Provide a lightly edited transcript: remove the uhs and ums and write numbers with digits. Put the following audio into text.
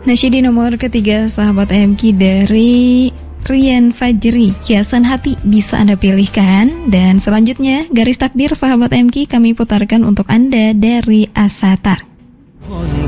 Nasyidi nomor ketiga sahabat MQ dari Rian Fajri, Hiasan Hati bisa Anda pilihkan. Dan selanjutnya Garis Takdir sahabat MQ kami putarkan untuk Anda dari Asatar.